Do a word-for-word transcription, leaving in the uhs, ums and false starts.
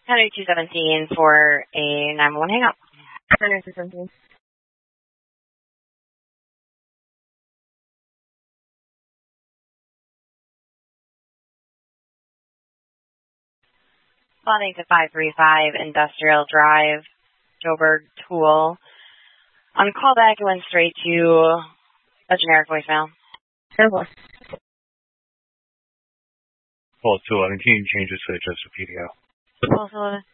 Henry two seventeen for a nine one one hang up. Henry two seventeen. Responding to five three five Industrial Drive, Joburg Tool. On callback, it went straight to a generic voicemail. Simple. Pulse two eleven, can you change this to just a P D O? Pulse eleven.